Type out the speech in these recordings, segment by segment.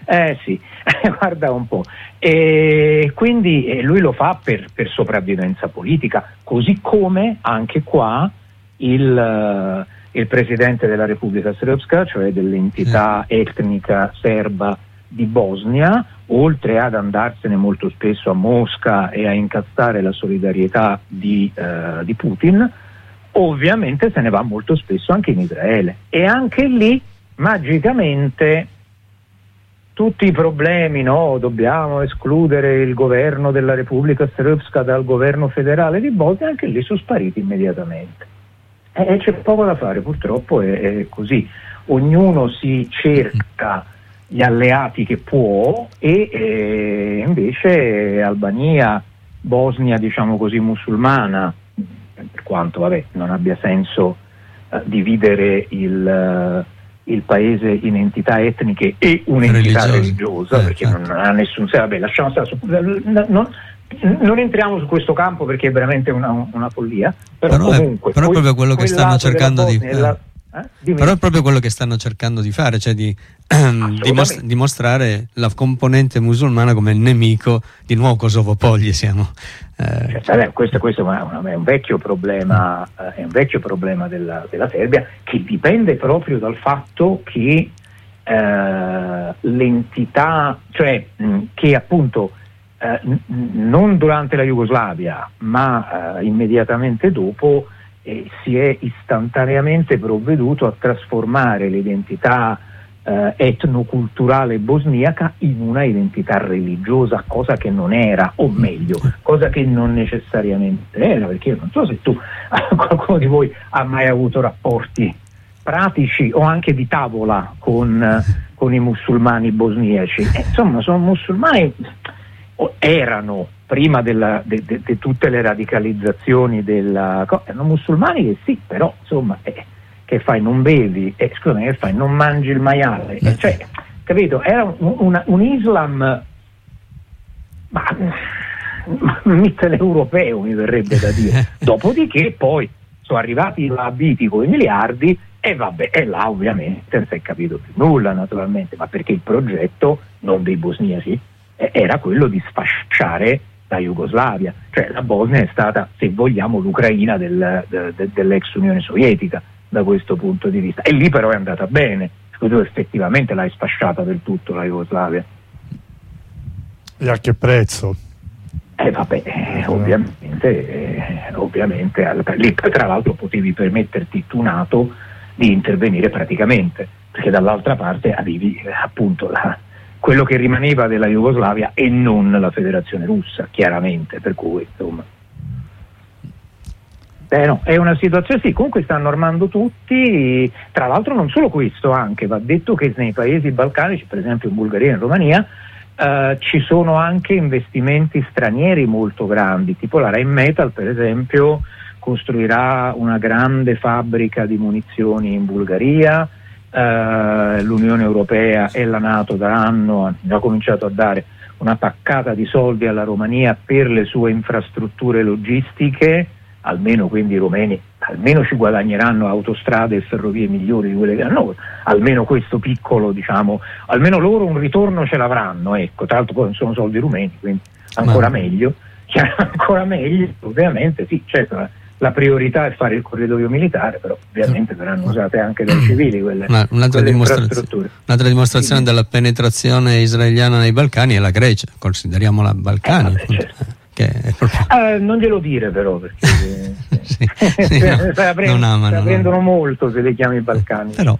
Sì, guarda un po'. E quindi lui lo fa per sopravvivenza politica, così come anche qua il presidente della Repubblica Srpska, cioè dell'entità etnica serba di Bosnia, oltre ad andarsene molto spesso a Mosca e a incazzare la solidarietà di Putin, ovviamente se ne va molto spesso anche in Israele, e anche lì magicamente tutti i problemi, no, dobbiamo escludere il governo della Repubblica Srpska dal governo federale di Bosnia, anche lì sono spariti immediatamente. C'è poco da fare, purtroppo è così. Ognuno si cerca gli alleati che può e invece Albania, Bosnia, diciamo così, musulmana, per quanto non abbia senso dividere il paese in entità etniche e un'entità religiosa, perché non ha nessun senso. Vabbè, lasciamo stare, non entriamo su questo campo perché è veramente una follia, però comunque però è proprio quello che stanno cercando però è proprio quello che stanno cercando di fare, cioè di dimostrare la componente musulmana come nemico. Di nuovo Kosovo Pogli siamo. Questo è un vecchio problema, della Serbia, che dipende proprio dal fatto che l'entità, cioè che appunto non durante la Jugoslavia ma immediatamente dopo si è istantaneamente provveduto a trasformare l'identità etnoculturale bosniaca in una identità religiosa, cosa che non era, o meglio, cosa che non necessariamente era, perché io non so se qualcuno di voi ha mai avuto rapporti pratici o anche di tavola con i musulmani bosniaci. Insomma, sono musulmani, erano prima di tutte le radicalizzazioni erano musulmani che sì, però insomma che fai, non bevi, scusami, che fai, non mangi il maiale, cioè, capito? Era un Islam mitteleuropeo, mi verrebbe da dire. Dopodiché poi sono arrivati i labiti con i miliardi e vabbè, e là ovviamente non si è capito più nulla, naturalmente, ma perché il progetto, non dei bosniaci, era quello di sfasciare la Jugoslavia, cioè la Bosnia è stata, se vogliamo, l'Ucraina dell'ex Unione Sovietica da questo punto di vista, e lì però è andata bene, tu effettivamente l'hai sfasciata del tutto la Jugoslavia. E a che prezzo? Ovviamente lì tra l'altro potevi permetterti tu NATO di intervenire praticamente, perché dall'altra parte avevi appunto quello che rimaneva della Jugoslavia e non la Federazione Russa, chiaramente, per cui insomma no, è una situazione, sì, comunque stanno armando tutti, tra l'altro non solo questo, anche va detto che nei paesi balcanici, per esempio in Bulgaria e in Romania, ci sono anche investimenti stranieri molto grandi, tipo la Rheinmetall per esempio costruirà una grande fabbrica di munizioni in Bulgaria, l'Unione Europea e la NATO hanno già cominciato a dare una paccata di soldi alla Romania per le sue infrastrutture logistiche, almeno quindi i romeni almeno ci guadagneranno autostrade e ferrovie migliori di quelle che hanno, almeno questo piccolo, diciamo, almeno loro un ritorno ce l'avranno, ecco, tra l'altro poi non sono soldi rumeni, quindi ancora meglio, ovviamente sì, certo la priorità è fare il corridoio militare, però ovviamente verranno usate anche dai civili un'altra dimostrazione della penetrazione israeliana nei Balcani è la Grecia, consideriamola Balcani. Certo. Che è proprio... non glielo dire però, perché non prendono molto se le chiami Balcani. Però.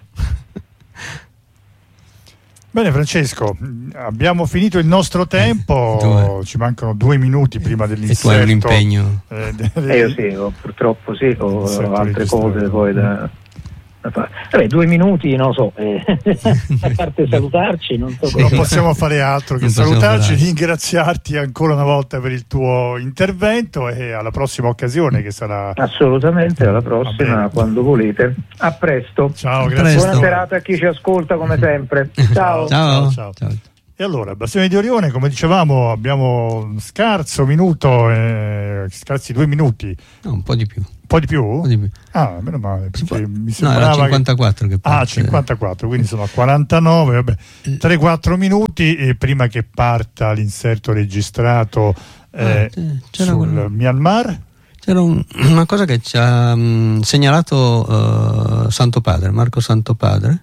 Bene Francesco, abbiamo finito il nostro tempo, ci mancano 2 minuti prima dell'inserto. E tu hai un impegno? Io sì, purtroppo sì, ho altre cose poi da fare. Vabbè, 2 minuti, non so, a parte salutarci, non so non possiamo fare altro che salutarci, ringraziarti ancora una volta per il tuo intervento e alla prossima occasione che sarà. Assolutamente, alla prossima, quando volete. A presto. Ciao, grazie. Buona serata a chi ci ascolta come sempre. Ciao. Ciao. E allora, Bastione di Orione, come dicevamo, abbiamo scarsi 2 minuti. No, un po' di più. po' di più? Un po' di più. Ah, meno male, perché mi sembrava era 54 che parte. 54, quindi sono a 49, vabbè. 3-4 minuti prima che parta l'inserto registrato sul Myanmar. C'era una cosa che ci ha segnalato Santo Padre, Marco Santo Padre,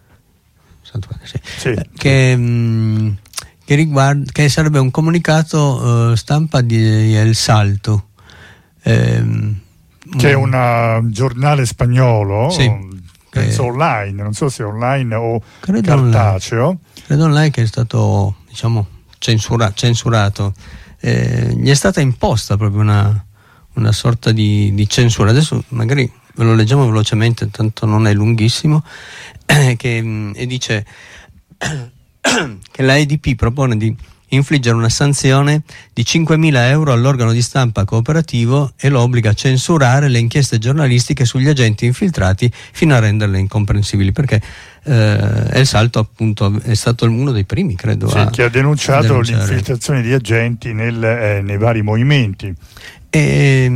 sì. Che sarebbe un comunicato stampa di El Salto, che è un giornale spagnolo, sì, penso online, non so se online o cartaceo. Credo online, che è stato, diciamo, censurato. Gli è stata imposta proprio una sorta di censura. Adesso magari ve lo leggiamo velocemente, tanto non è lunghissimo, e dice che la EDP propone di infliggere una sanzione di 5.000 euro all'organo di stampa cooperativo e lo obbliga a censurare le inchieste giornalistiche sugli agenti infiltrati fino a renderle incomprensibili, perché El Salto appunto è stato uno dei primi, credo, che ha denunciato l'infiltrazione di agenti nei vari movimenti. E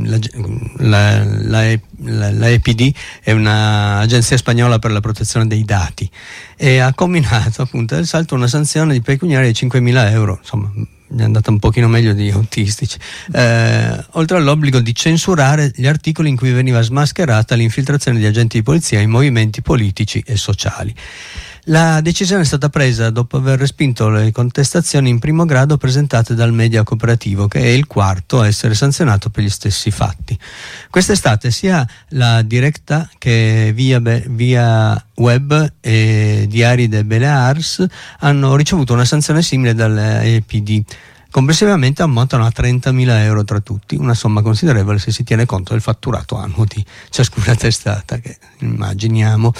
la EPD è un'agenzia spagnola per la protezione dei dati e ha comminato appunto El Salto una sanzione di pecuniaria di 5.000 euro, insomma è andata un pochino meglio di autistici, oltre all'obbligo di censurare gli articoli in cui veniva smascherata l'infiltrazione di agenti di polizia in movimenti politici e sociali. La decisione è stata presa dopo aver respinto le contestazioni in primo grado presentate dal media cooperativo, che è il quarto a essere sanzionato per gli stessi fatti. Quest'estate sia la Directa che via web e Diari de Balears hanno ricevuto una sanzione simile dall'EPD. Complessivamente ammontano a 30.000 euro tra tutti, una somma considerevole se si tiene conto del fatturato annuo di ciascuna testata, che immaginiamo.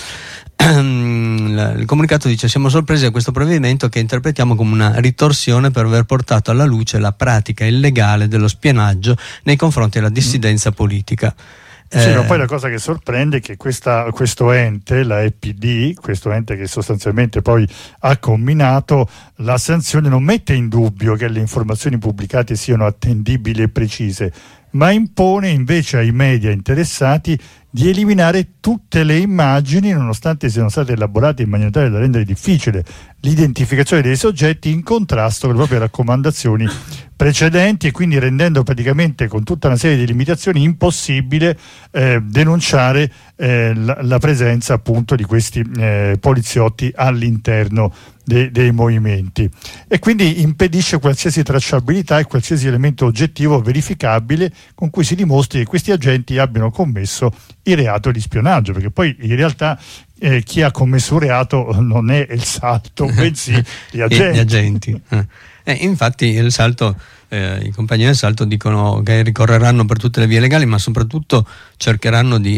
Il comunicato dice: siamo sorpresi da questo provvedimento che interpretiamo come una ritorsione per aver portato alla luce la pratica illegale dello spionaggio nei confronti della dissidenza politica. Sì, ma poi la cosa che sorprende è che questo ente, la EPD, questo ente che sostanzialmente poi ha comminato la sanzione, non mette in dubbio che le informazioni pubblicate siano attendibili e precise, ma impone invece ai media interessati di eliminare tutte le immagini, nonostante siano state elaborate in maniera tale da rendere difficile l'identificazione dei soggetti, in contrasto con le proprie raccomandazioni precedenti, e quindi rendendo praticamente, con tutta una serie di limitazioni, impossibile denunciare la presenza appunto di questi poliziotti all'interno dei movimenti, e quindi impedisce qualsiasi tracciabilità e qualsiasi elemento oggettivo verificabile con cui si dimostri che questi agenti abbiano commesso il reato di spionaggio, perché poi in realtà chi ha commesso un reato non è El Salto, bensì gli agenti. Gli agenti. Infatti il Salto, i compagni del Salto dicono che ricorreranno per tutte le vie legali, ma soprattutto cercheranno di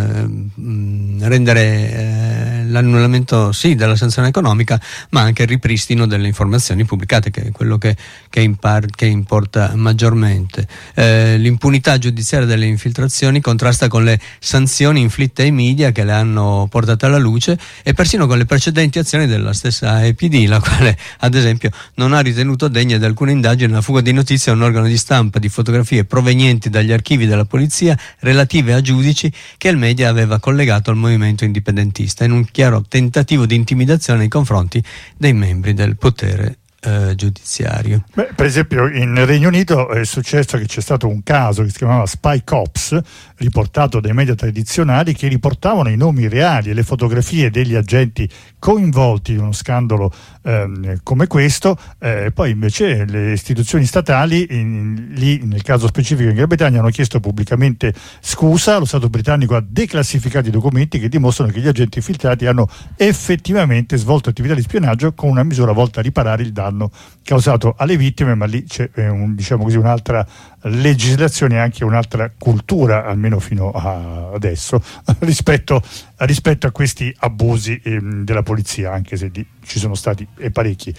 rendere l'annullamento della sanzione economica, ma anche il ripristino delle informazioni pubblicate, che è quello che importa maggiormente. L'impunità giudiziaria delle infiltrazioni contrasta con le sanzioni inflitte ai media che le hanno portate alla luce, e persino con le precedenti azioni della stessa EPD, la quale ad esempio non ha ritenuto degna di alcuna indagine la fuga di notizie a un organo di stampa di fotografie provenienti dagli archivi della polizia relative a giudici che il media aveva collegato al movimento indipendentista, in un chiaro tentativo di intimidazione nei confronti dei membri del potere giudiziario. Per esempio in Regno Unito è successo che c'è stato un caso che si chiamava Spy Cops, riportato dai media tradizionali, che riportavano i nomi reali e le fotografie degli agenti coinvolti in uno scandalo come questo. Poi invece le istituzioni statali lì, nel caso specifico in Gran Bretagna, hanno chiesto pubblicamente scusa. Lo Stato britannico ha declassificato i documenti che dimostrano che gli agenti infiltrati hanno effettivamente svolto attività di spionaggio con una misura volta a riparare il danno causato alle vittime, ma lì c'è diciamo così, un'altra legislazione e anche un'altra cultura, almeno fino a adesso, rispetto a questi abusi della polizia, anche se ci sono stati parecchi.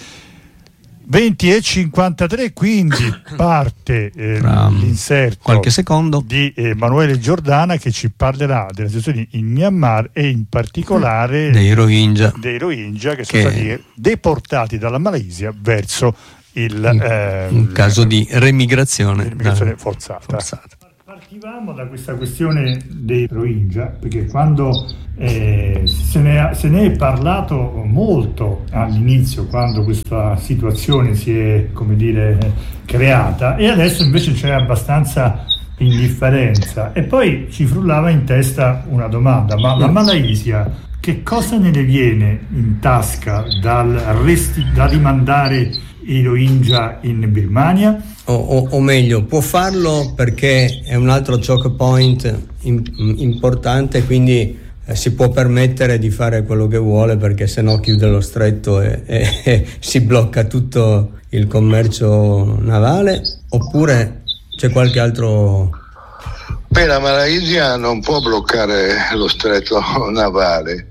20:53, quindi parte l'inserto qualche secondo di Emanuele Giordana, che ci parlerà della situazione in Myanmar e in particolare dei Rohingya che sono stati deportati dalla Malaysia verso un caso di remigrazione forzata. Partivamo da questa questione dei Rohingya, perché quando se ne è parlato molto all'inizio, quando questa situazione si è, come dire, creata, e adesso invece c'è abbastanza indifferenza. E poi ci frullava in testa una domanda: ma la Malaysia che cosa ne le viene in tasca da rimandare i Rohingya in Birmania? O meglio, può farlo perché è un altro choke point importante, quindi si può permettere di fare quello che vuole, perché sennò chiude lo stretto e si blocca tutto il commercio navale, oppure c'è qualche altro? Beh, la Malaysia non può bloccare lo stretto navale,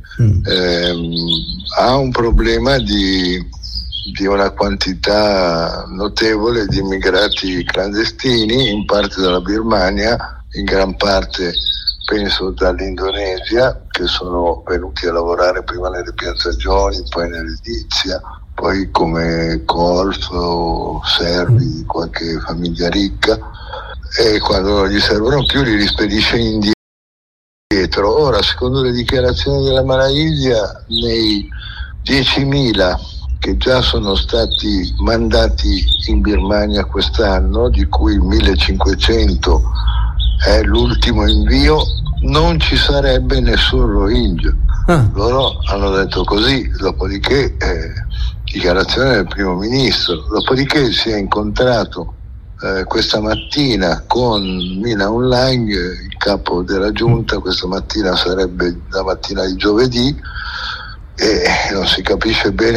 ha un problema di una quantità notevole di immigrati clandestini, in parte dalla Birmania, in gran parte penso dall'Indonesia, che sono venuti a lavorare prima nelle piantagioni, poi nell'edilizia, poi come colf o servi di qualche famiglia ricca, e quando non gli servono più li rispedisce indietro. Ora, secondo le dichiarazioni della Malaysia, nei 10.000 che già sono stati mandati in Birmania quest'anno, di cui 1.500 è l'ultimo invio, non ci sarebbe nessun Rohingya. Loro hanno detto così, dopodiché dichiarazione del primo ministro, dopodiché si è incontrato questa mattina con Min Aung Hlaing, il capo della giunta. Questa mattina sarebbe la mattina di giovedì, e non si capisce bene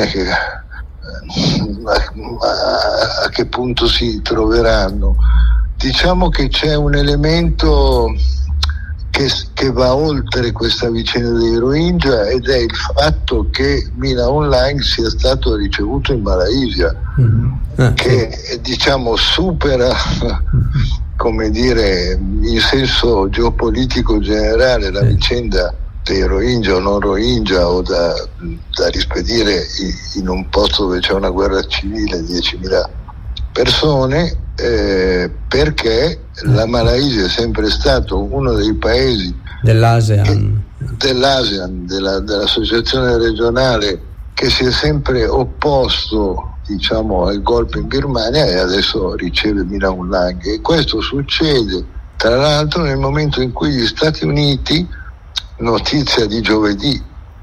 a che punto si troveranno. Diciamo che c'è un elemento che va oltre questa vicenda dei Rohingya, ed è il fatto che Min Aung Hlaing sia stato ricevuto in Malaysia, che diciamo supera, come dire, in senso geopolitico generale la vicenda dei Rohingya o non Rohingya, o da rispedire in un posto dove c'è una guerra civile 10.000 persone, perché la Malaysia è sempre stato uno dei paesi dell'ASEAN, dell'associazione regionale, che si è sempre opposto, diciamo, al golpe in Birmania, e adesso riceve Min Aung Hlaing. E questo succede tra l'altro nel momento in cui gli Stati Uniti, notizia di giovedì,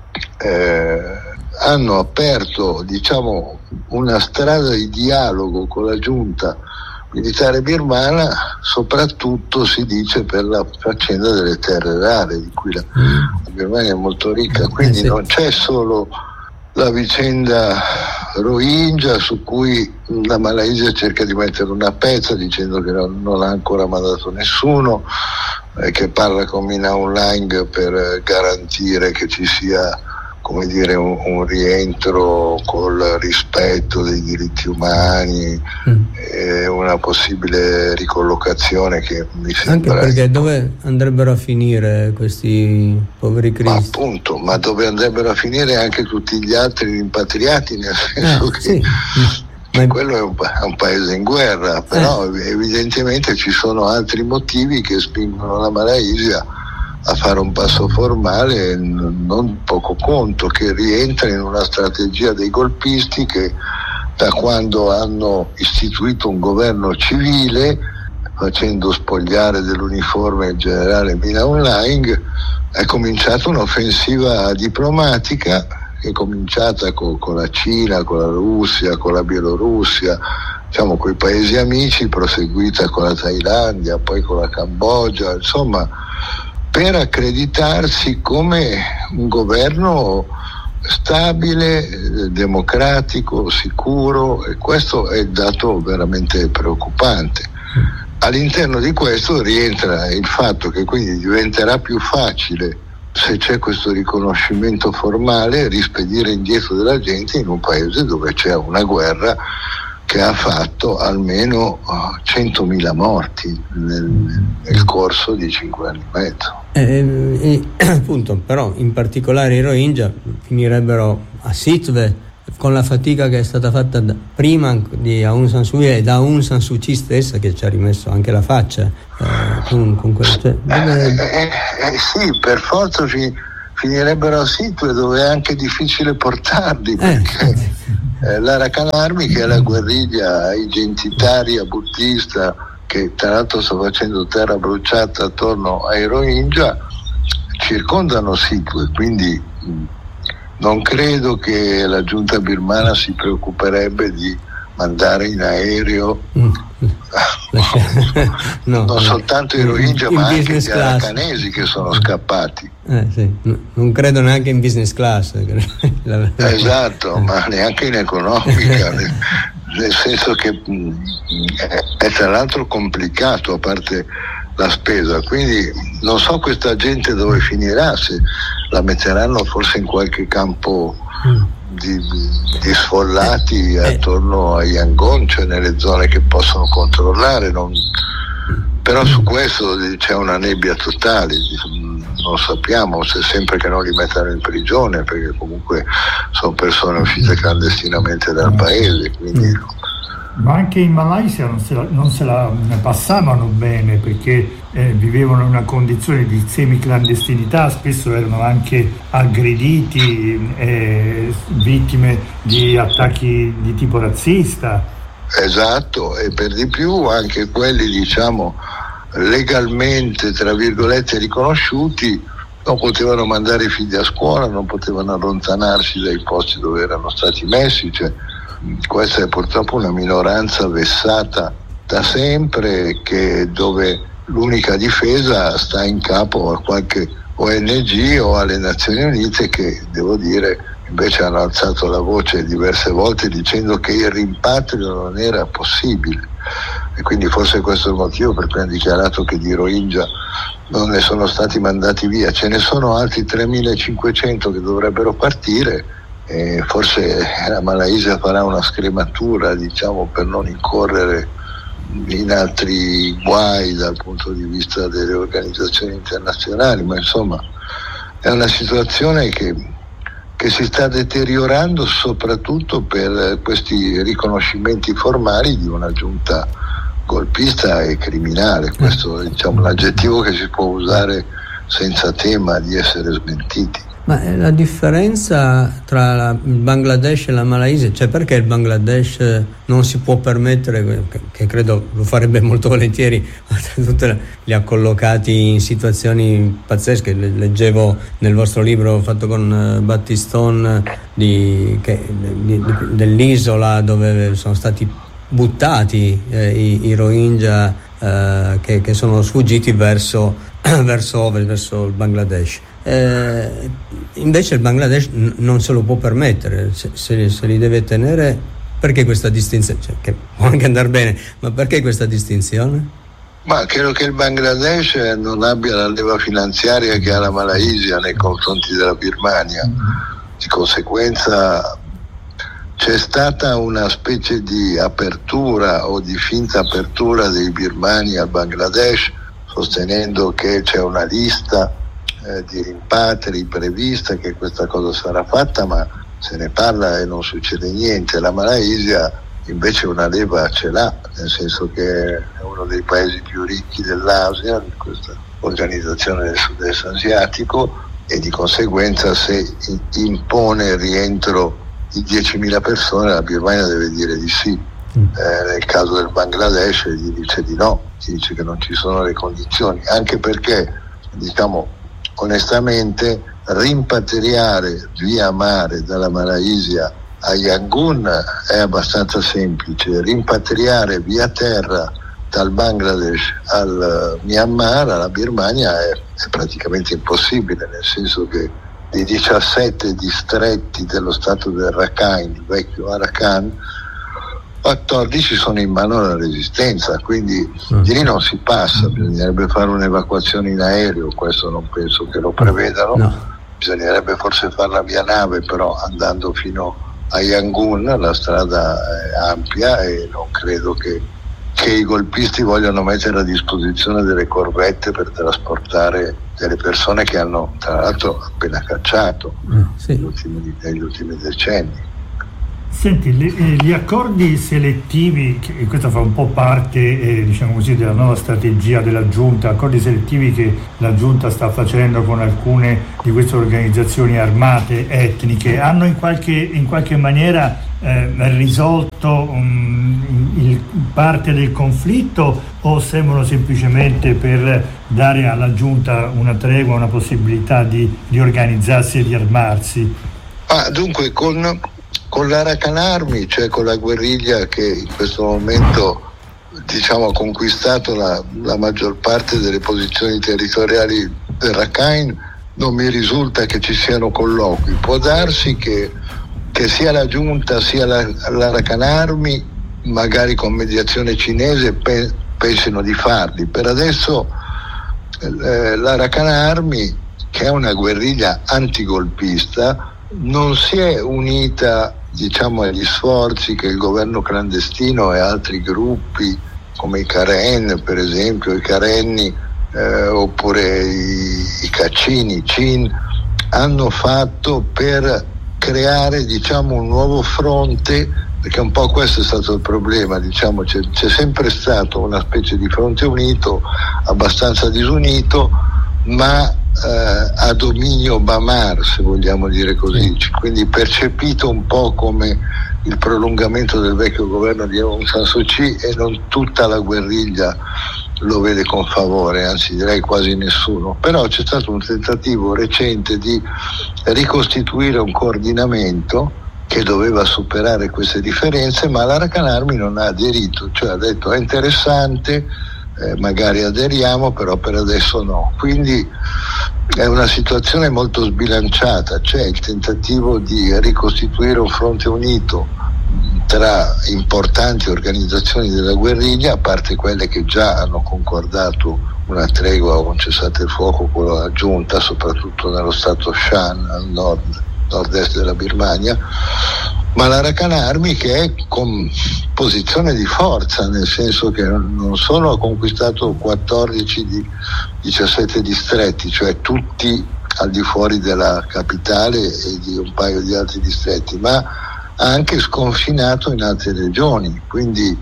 hanno aperto, diciamo, una strada di dialogo con la giunta militare birmana, soprattutto si dice per la faccenda delle terre rare, di cui la Birmania è molto ricca. Quindi non c'è solo la vicenda Rohingya, su cui la Malaysia cerca di mettere una pezza dicendo che non ha ancora mandato nessuno, che parla con Min Aung Hlaing per garantire che ci sia, come dire, un rientro col rispetto dei diritti umani, e una possibile ricollocazione, che mi sembra. Anche perché dove andrebbero a finire questi poveri cristi? Appunto, ma dove andrebbero a finire anche tutti gli altri rimpatriati, nel senso che sì. Quello è un paese in guerra, però evidentemente ci sono altri motivi che spingono la Malaysia a fare un passo formale non poco conto, che rientra in una strategia dei golpisti che, da quando hanno istituito un governo civile, facendo spogliare dell'uniforme il generale Min Aung Hlaing, è cominciata un'offensiva diplomatica, che è cominciata con la Cina, con la Russia, con la Bielorussia, diciamo con i paesi amici, proseguita con la Thailandia, poi con la Cambogia, insomma, per accreditarsi come un governo stabile, democratico, sicuro, e questo è il dato veramente preoccupante. All'interno di questo rientra il fatto che quindi diventerà più facile, se c'è questo riconoscimento formale, rispedire indietro della gente in un paese dove c'è una guerra che ha fatto almeno 100.000 morti nel corso di 5 anni e mezzo. Appunto, però in particolare i Rohingya finirebbero a Sitwe, con la fatica che è stata fatta prima di Aung San Suu Kyi e da Aung San Suu Kyi stessa, che ci ha rimesso anche la faccia con quel, cioè, sì, per forza finirebbero a Situe, dove è anche difficile portarli, perché l'Arakan Army, che è la guerriglia identitaria buddista che tra l'altro sta facendo terra bruciata attorno ai Rohingya, circondano Situe, quindi non credo che la giunta birmana si preoccuperebbe di mandare in aereo non soltanto i Rohingya ma anche gli arakanesi che sono scappati. Sì. Non credo neanche in business class. Esatto, ma neanche in economica, nel senso che è tra l'altro complicato, a parte la spesa, quindi non so questa gente dove finirà, se la metteranno forse in qualche campo di sfollati attorno a Yangon, cioè nelle zone che possono controllare, però su questo c'è una nebbia totale, non sappiamo, se sempre che non li mettano in prigione, perché comunque sono persone uscite clandestinamente dal paese, quindi. Ma anche in Malaysia non se la passavano bene, perché vivevano in una condizione di semiclandestinità, spesso erano anche aggrediti, vittime di attacchi di tipo razzista. Esatto, e per di più anche quelli, diciamo, legalmente, tra virgolette, riconosciuti, non potevano mandare i figli a scuola, non potevano allontanarsi dai posti dove erano stati messi, cioè questa è purtroppo una minoranza vessata da sempre, dove l'unica difesa sta in capo a qualche ONG o alle Nazioni Unite, che devo dire invece hanno alzato la voce diverse volte dicendo che il rimpatrio non era possibile, e quindi forse questo è il motivo per cui hanno dichiarato che di Rohingya non ne sono stati mandati via. Ce ne sono altri 3.500 che dovrebbero partire. Forse la Malaysia farà una scrematura, diciamo, per non incorrere in altri guai dal punto di vista delle organizzazioni internazionali, ma insomma è una situazione che si sta deteriorando soprattutto per questi riconoscimenti formali di una giunta golpista e criminale. Questo è, diciamo, l'aggettivo che si può usare senza tema di essere smentiti. Ma la differenza tra il Bangladesh e la Malaysia, cioè perché il Bangladesh non si può permettere, che credo lo farebbe molto volentieri, oltretutto li ha collocati in situazioni pazzesche. Leggevo nel vostro libro fatto con Battiston dell'isola dove sono stati buttati i Rohingya che sono sfuggiti verso ovest, verso il Bangladesh. Invece il Bangladesh non se lo può permettere, se li deve tenere. Perché questa distinzione? Cioè, che può anche andare bene, ma perché questa distinzione? Ma credo che il Bangladesh non abbia la leva finanziaria che ha la Malaysia nei confronti della Birmania. Di conseguenza c'è stata una specie di apertura o di finta apertura dei birmani al Bangladesh, sostenendo che c'è una lista di rimpatri prevista, che questa cosa sarà fatta, ma se ne parla e non succede niente. La Malaysia invece una leva ce l'ha, nel senso che è uno dei paesi più ricchi dell'Asia, di questa organizzazione del sud-est asiatico, e di conseguenza se impone il rientro di 10.000 persone, la Birmania deve dire di sì. Nel caso del Bangladesh gli dice di no, gli dice che non ci sono le condizioni, anche perché, diciamo onestamente, rimpatriare via mare dalla Malaysia a Yangon è abbastanza semplice, rimpatriare via terra dal Bangladesh al Myanmar, alla Birmania, è praticamente impossibile, nel senso che dei 17 distretti dello stato del Rakhine, il vecchio Arakan, 14 sono in mano alla resistenza, quindi di lì non si passa. Bisognerebbe fare un'evacuazione in aereo, questo non penso che lo prevedano. Bisognerebbe forse farla via nave, però andando fino a Yangon la strada è ampia e non credo che i golpisti vogliano mettere a disposizione delle corvette per trasportare delle persone che hanno tra l'altro appena cacciato negli ultimi decenni. Senti, gli accordi selettivi, che questo fa un po' parte diciamo così, della nuova strategia della Giunta, accordi selettivi che la Giunta sta facendo con alcune di queste organizzazioni armate etniche, hanno in qualche maniera risolto parte del conflitto, o sembrano semplicemente per dare alla Giunta una tregua, una possibilità di organizzarsi e di armarsi? Dunque, con l'Arakan Army, cioè con la guerriglia che in questo momento diciamo ha conquistato la maggior parte delle posizioni territoriali del Rakhine, non mi risulta che ci siano colloqui. Può darsi che sia la Giunta sia l'Arakan Army, magari con mediazione cinese, pensino di farli. Per adesso l'Arakan Army, che è una guerriglia antigolpista, non si è unita, diciamo, agli sforzi che il governo clandestino e altri gruppi come i Karen, per esempio, i Karenni, oppure i Kachin, i Chin, hanno fatto per creare, diciamo, un nuovo fronte, perché un po' questo è stato il problema, diciamo, c'è sempre stato una specie di fronte unito, abbastanza disunito, ma a dominio Bamar, se vogliamo dire così, quindi percepito un po' come il prolungamento del vecchio governo di Aung San Suu Kyi, e non tutta la guerriglia lo vede con favore, anzi direi quasi nessuno. Però c'è stato un tentativo recente di ricostituire un coordinamento che doveva superare queste differenze, ma l'Arakan Army non ha aderito, cioè ha detto è interessante, magari aderiamo, però per adesso no. Quindi è una situazione molto sbilanciata, c'è il tentativo di ricostituire un fronte unito tra importanti organizzazioni della guerriglia, a parte quelle che già hanno concordato una tregua o un cessate il fuoco con la Giunta, soprattutto nello stato Shan al nord-est della Birmania, ma l'Arakan Army che è con posizione di forza, nel senso che non solo ha conquistato 14 di 17 distretti, cioè tutti al di fuori della capitale e di un paio di altri distretti, ma ha anche sconfinato in altre regioni, quindi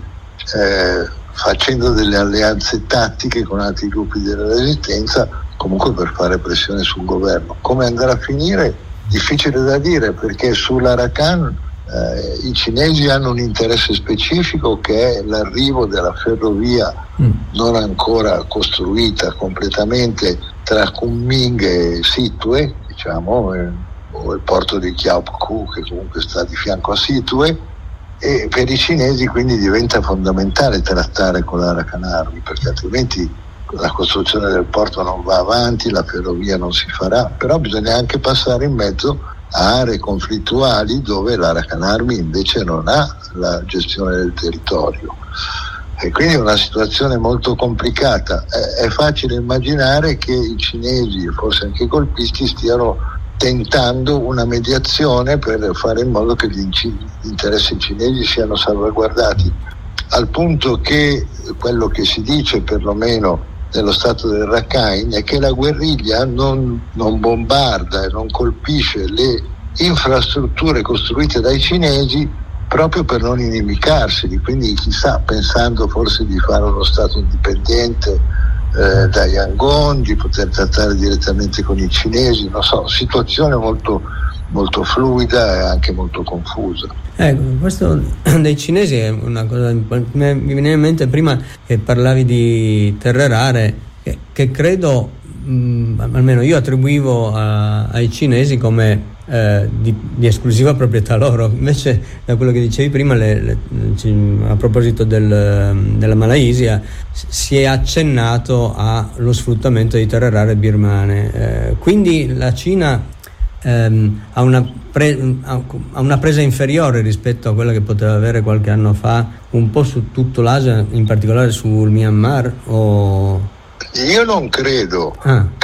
facendo delle alleanze tattiche con altri gruppi della resistenza, comunque per fare pressione sul governo. Come andrà a finire? Difficile da dire, perché sull'Arakan i cinesi hanno un interesse specifico, che è l'arrivo della ferrovia non ancora costruita completamente tra Kunming e Sittwe, diciamo, o il porto di Kiaupku, che comunque sta di fianco a Sittwe, e per i cinesi quindi diventa fondamentale trattare con l'Arakan Army, perché altrimenti la costruzione del porto non va avanti, la ferrovia non si farà. Però bisogna anche passare in mezzo a aree conflittuali dove l'Arakan Army invece non ha la gestione del territorio, e quindi è una situazione molto complicata. È facile immaginare che i cinesi e forse anche i golpisti stiano tentando una mediazione per fare in modo che gli interessi cinesi siano salvaguardati, al punto che quello che si dice perlomeno nello stato del Rakhine è che la guerriglia non bombarda e non colpisce le infrastrutture costruite dai cinesi proprio per non inimicarseli, quindi chissà, pensando forse di fare uno stato indipendente da Yangon, di poter trattare direttamente con i cinesi, non so, situazione molto, molto fluida e anche molto confusa. Questo dei cinesi è una cosa, mi viene in mente prima che parlavi di terre rare, che credo, almeno io attribuivo ai cinesi come di esclusiva proprietà loro. Invece, da quello che dicevi prima, a proposito della Malaysia, si è accennato allo sfruttamento di terre rare birmane, quindi la Cina ha una presa inferiore rispetto a quella che poteva avere qualche anno fa, un po' su tutto l'Asia, in particolare sul Myanmar? Io non credo.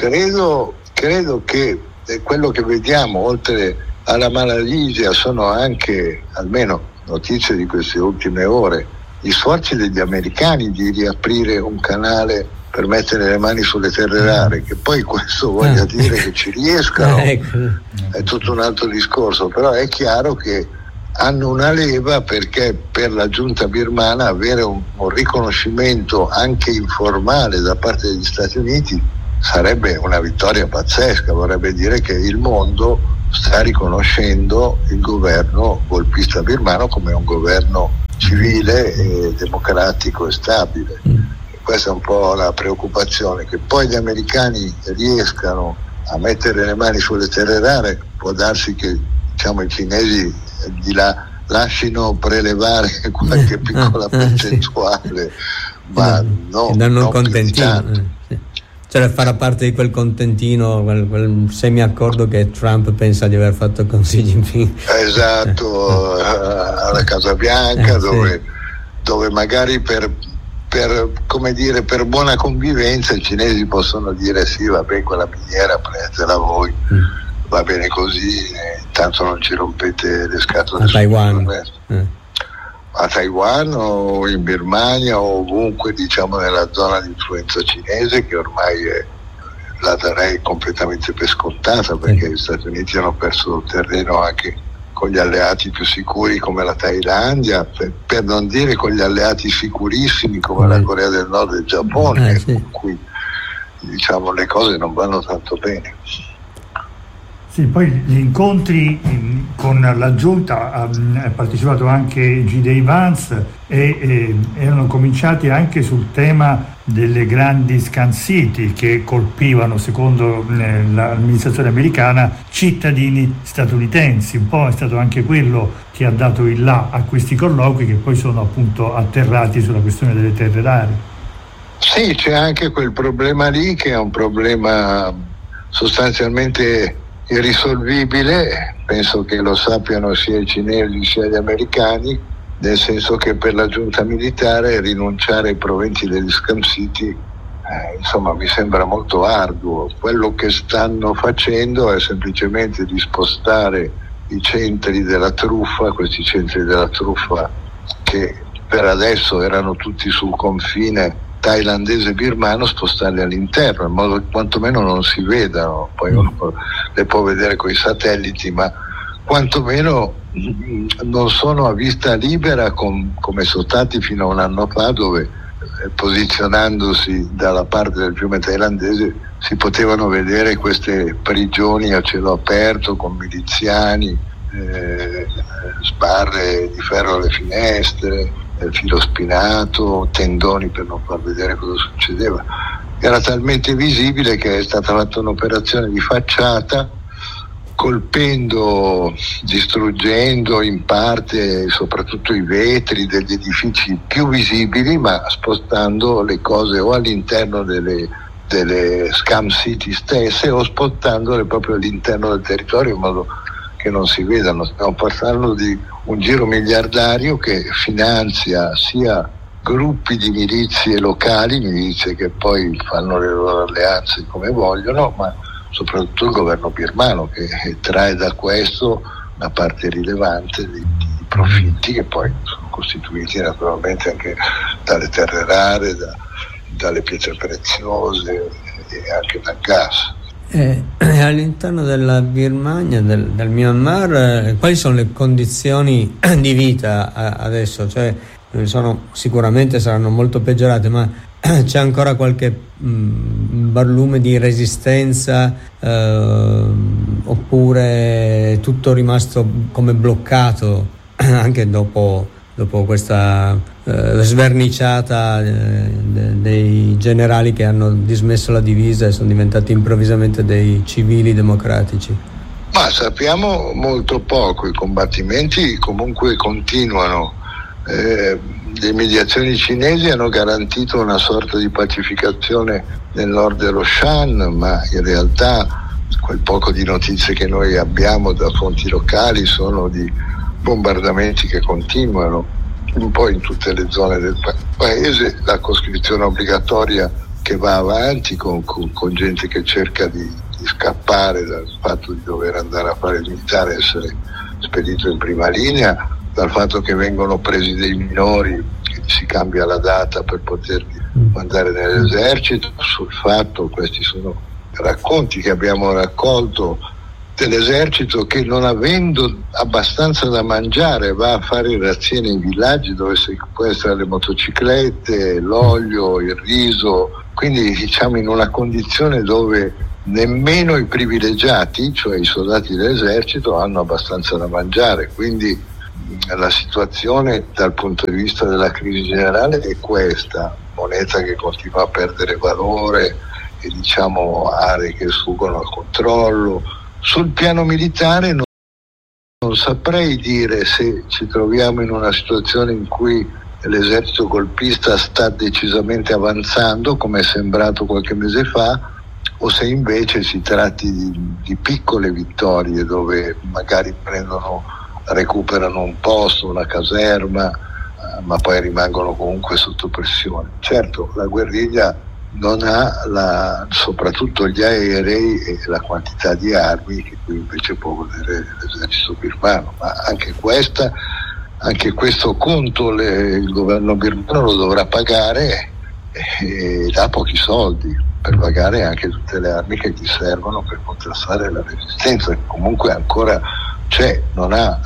Credo che quello che vediamo oltre alla Malaysia sono anche, almeno notizie di queste ultime ore, gli sforzi degli americani di riaprire un canale per mettere le mani sulle terre rare. Che poi questo voglia dire che ci riescano è tutto un altro discorso, però è chiaro che hanno una leva, perché per la giunta birmana avere un riconoscimento anche informale da parte degli Stati Uniti sarebbe una vittoria pazzesca, vorrebbe dire che il mondo sta riconoscendo il governo golpista birmano come un governo civile e democratico e stabile. Questa è un po' la preoccupazione, che poi gli americani riescano a mettere le mani sulle terre rare. Può darsi che, diciamo, i cinesi di là lasciano prelevare qualche piccola percentuale, ma danno un contentino. Cioè farà parte di quel contentino, quel semi-accordo che Trump pensa di aver fatto con Xi Jinping. Esatto, alla Casa Bianca, dove magari per buona convivenza i cinesi possono dire sì, vabbè, quella miniera prendetela voi, va bene così, intanto non ci rompete le scatole. A Taiwan. A Taiwan o in Birmania o ovunque, diciamo, nella zona di influenza cinese, che ormai la darei completamente per scontata, perché gli Stati Uniti hanno perso terreno anche con gli alleati più sicuri come la Thailandia, per non dire con gli alleati sicurissimi come la Corea del Nord e il Giappone, con cui, diciamo, le cose non vanno tanto bene. Sì, poi gli incontri con la giunta ha partecipato anche J.D. Vance e erano cominciati anche sul tema delle grandi scam city che colpivano, secondo l'amministrazione americana, cittadini statunitensi. Un po' è stato anche quello che ha dato il là a questi colloqui, che poi sono appunto atterrati sulla questione delle terre rare. Sì, c'è anche quel problema lì, che è un problema sostanzialmente irrisolvibile. Penso che lo sappiano sia i cinesi sia gli americani, nel senso che per la giunta militare rinunciare ai proventi degli scam city insomma mi sembra molto arduo. Quello che stanno facendo è semplicemente di spostare i centri della truffa, questi centri della truffa che per adesso erano tutti sul confine thailandese birmano, spostarli all'interno in modo che quantomeno non si vedano. Poi uno le può vedere con i satelliti, ma quantomeno non sono a vista libera come sono stati fino a un anno fa, dove posizionandosi dalla parte del fiume thailandese si potevano vedere queste prigioni a cielo aperto con miliziani, sbarre di ferro alle finestre, filo spinato, tendoni per non far vedere cosa succedeva. Era talmente visibile che è stata fatta un'operazione di facciata, colpendo, distruggendo in parte soprattutto i vetri degli edifici più visibili, ma spostando le cose o all'interno delle scam city stesse o spostandole proprio all'interno del territorio in modo che non si vedano. Stiamo parlando di un giro miliardario che finanzia sia gruppi di milizie locali, milizie che poi fanno le loro alleanze come vogliono, ma soprattutto il governo birmano, che trae da questo una parte rilevante di profitti che poi sono costituiti naturalmente anche dalle terre rare, dalle pietre preziose e anche dal gas. All'interno della Birmania, del Myanmar, quali sono le condizioni di vita adesso? Cioè, sicuramente saranno molto peggiorate, ma c'è ancora qualche barlume di resistenza, oppure è tutto rimasto come bloccato anche dopo questa sverniciata dei generali che hanno dismesso la divisa e sono diventati improvvisamente dei civili democratici? Ma sappiamo molto poco, i combattimenti comunque continuano. Le mediazioni cinesi hanno garantito una sorta di pacificazione nel nord dello Shan, ma in realtà quel poco di notizie che noi abbiamo da fonti locali sono di bombardamenti che continuano un po' in tutte le zone del paese, la coscrizione obbligatoria che va avanti con gente che cerca di scappare dal fatto di dover andare a fare il militare e essere spedito in prima linea, dal fatto che vengono presi dei minori, che si cambia la data per poterli mandare nell'esercito, sul fatto, questi sono racconti che abbiamo raccolto, dell'esercito che, non avendo abbastanza da mangiare, va a fare razzie nei villaggi dove sequestra le motociclette, l'olio, il riso, quindi diciamo in una condizione dove nemmeno i privilegiati, cioè i soldati dell'esercito, hanno abbastanza da mangiare. Quindi la situazione dal punto di vista della crisi generale è questa: moneta che continua a perdere valore e diciamo aree che sfuggono al controllo. Sul piano militare non saprei dire se ci troviamo in una situazione in cui l'esercito golpista sta decisamente avanzando, come è sembrato qualche mese fa, o se invece si tratti di piccole vittorie dove magari recuperano un posto, una caserma, ma poi rimangono comunque sotto pressione. Certo, la guerriglia non ha soprattutto gli aerei e la quantità di armi che qui invece può godere l'esercito birmano, ma anche questo conto il governo birmano lo dovrà pagare e ha pochi soldi per pagare anche tutte le armi che gli servono per contrastare la resistenza, che comunque ancora c'è, non ha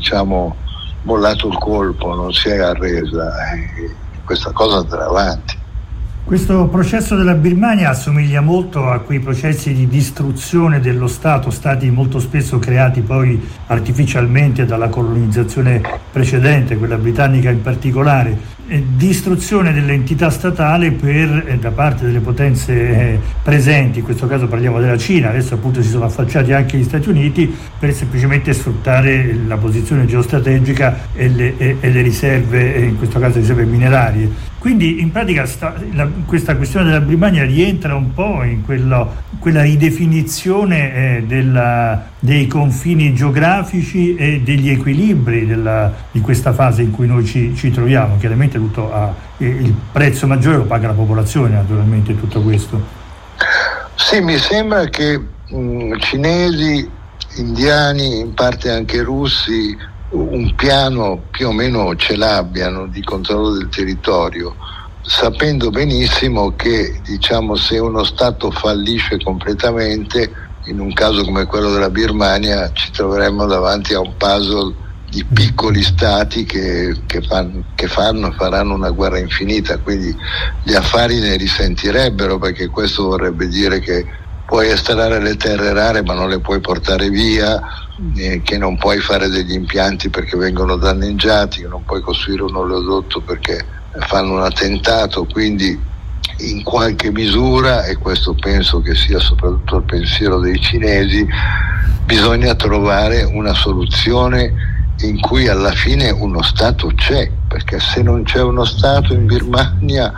mollato il colpo, non si è arresa, e questa cosa andrà avanti. Questo processo della Birmania assomiglia molto a quei processi di distruzione dello Stato, stati molto spesso creati poi artificialmente dalla colonizzazione precedente, quella britannica in particolare. Distruzione dell'entità statale da parte delle potenze presenti, in questo caso parliamo della Cina, adesso appunto si sono affacciati anche gli Stati Uniti per semplicemente sfruttare la posizione geostrategica e le riserve, in questo caso riserve minerarie. Quindi in pratica questa questione della Birmania rientra un po' in quella ridefinizione dei confini geografici e degli equilibri di questa fase in cui noi ci troviamo. Chiaramente il prezzo maggiore lo paga la popolazione, naturalmente, in tutto questo. Sì, mi sembra che cinesi, indiani, in parte anche russi, un piano più o meno ce l'abbiano di controllo del territorio, sapendo benissimo che se uno Stato fallisce completamente, in un caso come quello della Birmania ci troveremmo davanti a un puzzle di piccoli stati che faranno una guerra infinita, quindi gli affari ne risentirebbero, perché questo vorrebbe dire che puoi estrarre le terre rare ma non le puoi portare via, che non puoi fare degli impianti perché vengono danneggiati, che non puoi costruire un oleodotto perché fanno un attentato. Quindi in qualche misura, e questo penso che sia soprattutto il pensiero dei cinesi, bisogna trovare una soluzione in cui alla fine uno Stato c'è, perché se non c'è uno Stato in Birmania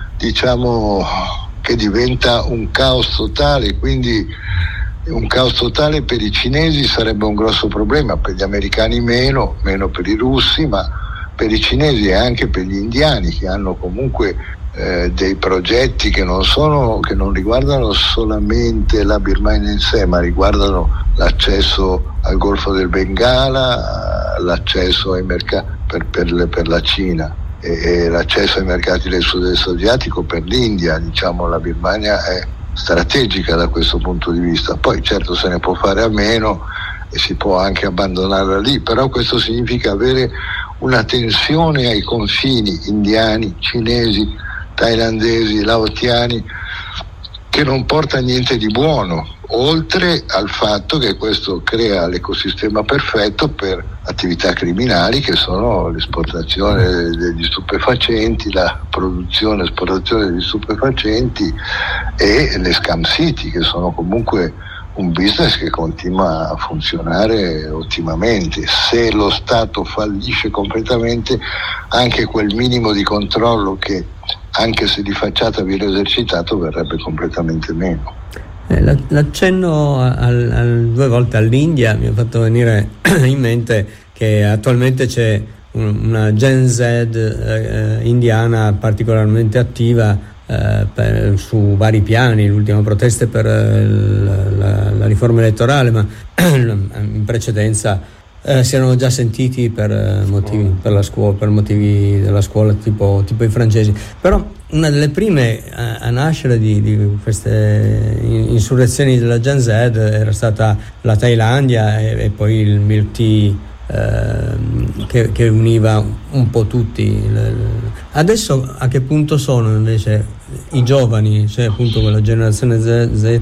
che diventa un caos totale. Quindi un caos totale per i cinesi sarebbe un grosso problema, per gli americani meno per i russi, ma per i cinesi e anche per gli indiani, che hanno comunque dei progetti che non riguardano solamente la Birmania in sé, ma riguardano l'accesso al Golfo del Bengala, l'accesso ai mercati per la Cina e l'accesso ai mercati del sud-est asiatico per l'India. La Birmania è strategica da questo punto di vista. Poi certo se ne può fare a meno e si può anche abbandonarla lì, però questo significa avere una tensione ai confini indiani, cinesi, thailandesi, laotiani, che non porta niente di buono, oltre al fatto che questo crea l'ecosistema perfetto per attività criminali, che sono l'esportazione degli stupefacenti, la produzione e esportazione degli stupefacenti e le scam city, che sono comunque un business che continua a funzionare ottimamente. Se lo Stato fallisce completamente, anche quel minimo di controllo che anche se di facciata viene esercitato verrebbe completamente meno. L'accenno 2 volte all'India mi ha fatto venire in mente che attualmente c'è una Gen Z indiana particolarmente attiva su vari piani. L'ultima protesta per la riforma elettorale, ma in precedenza si erano già sentiti per motivi della scuola tipo i francesi. Però una delle prime a nascere di queste insurrezioni della Gen Z era stata la Thailandia e poi il Milk Tea che univa un po' tutti. Adesso a che punto sono invece i giovani, cioè appunto quella generazione Z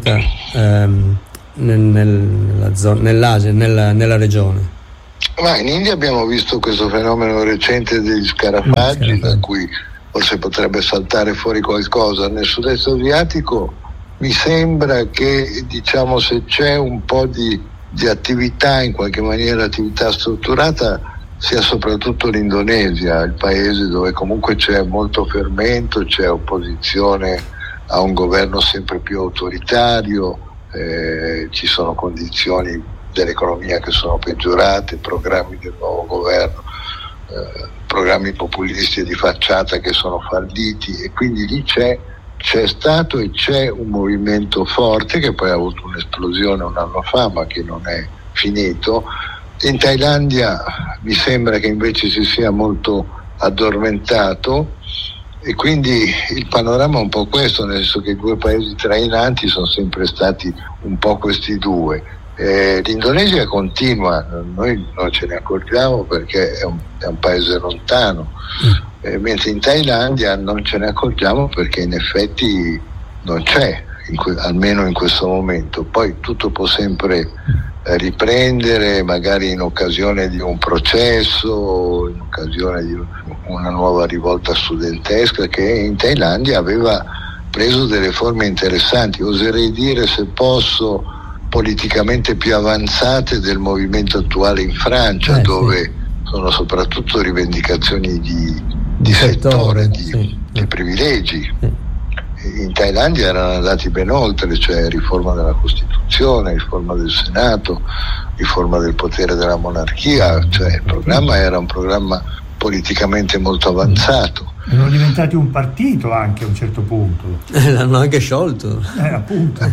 nell'Asia, nella regione? Ma in India abbiamo visto questo fenomeno recente degli scarafaggi, da cui forse potrebbe saltare fuori qualcosa. Nel sud-est asiatico mi sembra che, diciamo, se c'è un po' di attività, in qualche maniera attività strutturata, sia soprattutto l'Indonesia, il paese dove comunque c'è molto fermento, c'è opposizione a un governo sempre più autoritario, ci sono condizioni dell'economia che sono peggiorate, programmi del nuovo governo, programmi populisti e di facciata che sono falliti, e quindi lì c'è stato e c'è un movimento forte che poi ha avuto un'esplosione un anno fa, ma che non è finito. In Thailandia mi sembra che invece si sia molto addormentato, e quindi il panorama è un po' questo, nel senso che i due paesi trainanti sono sempre stati un po' questi due. L'Indonesia continua, noi non ce ne accorgiamo perché è un paese lontano, mentre in Thailandia non ce ne accorgiamo perché in effetti non c'è, almeno in questo momento. Poi tutto può sempre riprendere, magari in occasione di un processo, in occasione di una nuova rivolta studentesca che in Thailandia aveva preso delle forme interessanti, oserei dire, se posso, politicamente più avanzate del movimento attuale in Francia, dove sono soprattutto rivendicazioni di settore, di privilegi. In Thailandia erano andati ben oltre, cioè riforma della Costituzione, riforma del Senato, riforma del potere della monarchia, cioè il programma era un programma politicamente molto avanzato. Erano diventati un partito anche a un certo punto. L'hanno anche sciolto. Appunto.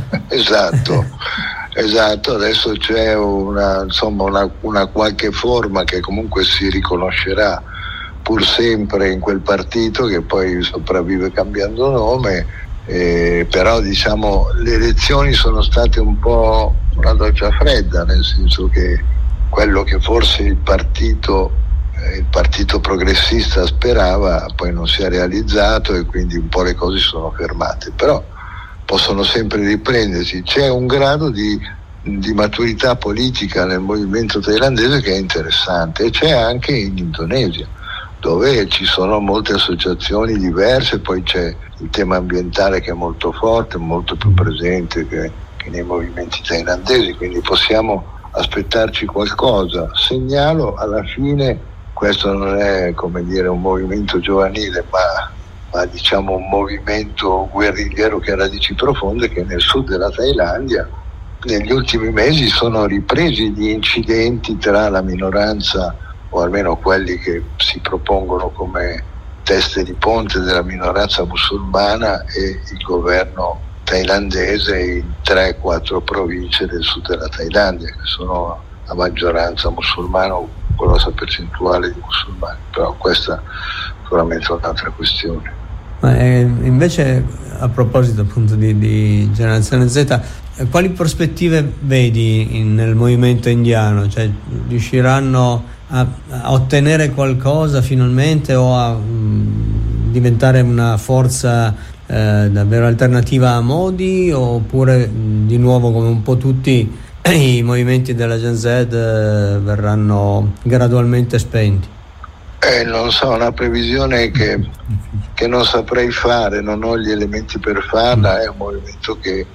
Esatto, adesso c'è una qualche forma che comunque si riconoscerà pur sempre in quel partito, che poi sopravvive cambiando nome, però diciamo le elezioni sono state un po' una doccia fredda, nel senso che quello che forse il partito progressista sperava poi non si è realizzato, e quindi un po' le cose sono fermate, però possono sempre riprendersi. C'è un grado di maturità politica nel movimento thailandese che è interessante, e c'è anche in Indonesia, dove ci sono molte associazioni diverse. Poi c'è il tema ambientale che è molto forte, molto più presente che nei movimenti thailandesi, quindi possiamo aspettarci qualcosa. Segnalo alla fine, questo non è come dire un movimento giovanile, ma diciamo un movimento guerrigliero che ha radici profonde, che nel sud della Thailandia negli ultimi mesi sono ripresi gli incidenti tra la minoranza, o almeno quelli che si propongono come teste di ponte della minoranza musulmana, e il governo thailandese in 3-4 province del sud della Thailandia, che sono a maggioranza musulmana o grossa percentuale di musulmani, però questa è solamente un'altra questione. Ma invece, a proposito appunto di generazione Z, quali prospettive vedi nel movimento indiano? Cioè, riusciranno a ottenere qualcosa finalmente, o a diventare una forza davvero alternativa a Modi, oppure di nuovo, come un po' tutti i movimenti della Gen Z, verranno gradualmente spenti? Non so, una previsione che non saprei fare, non ho gli elementi per farla. È un movimento che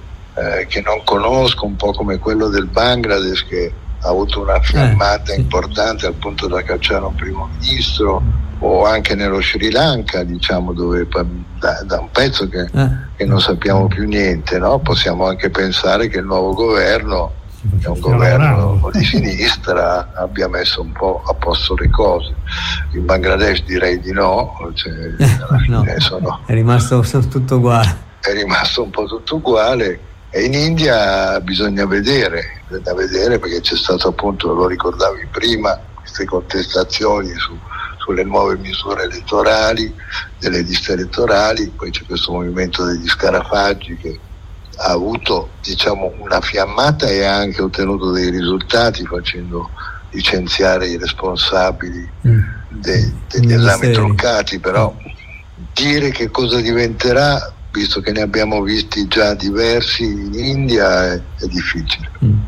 non conosco, un po' come quello del Bangladesh, che ha avuto una fiammata importante al punto da cacciare un primo ministro, o anche nello Sri Lanka, diciamo, dove da un pezzo che non sappiamo più niente, no? Possiamo anche pensare che il nuovo governo, che è un governo di sinistra, abbia messo un po' a posto le cose. In Bangladesh direi di no, cioè, alla fine è rimasto tutto uguale. È rimasto un po' tutto uguale. E in India bisogna vedere, perché c'è stato, appunto, lo ricordavi prima, queste contestazioni sulle nuove misure elettorali, delle liste elettorali. Poi c'è questo movimento degli scarafaggi che ha avuto, diciamo, una fiammata e ha anche ottenuto dei risultati facendo licenziare i responsabili degli esami truccati, però dire che cosa diventerà, visto che ne abbiamo visti già diversi in India, è difficile.